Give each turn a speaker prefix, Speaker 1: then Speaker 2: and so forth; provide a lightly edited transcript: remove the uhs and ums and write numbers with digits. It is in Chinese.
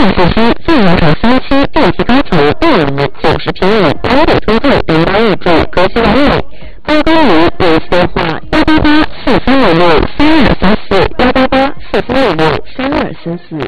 Speaker 1: 市区自由场3期电梯高层190平米单位通透领导入住，格局完美。办公于联系电话18843663234，18843663234。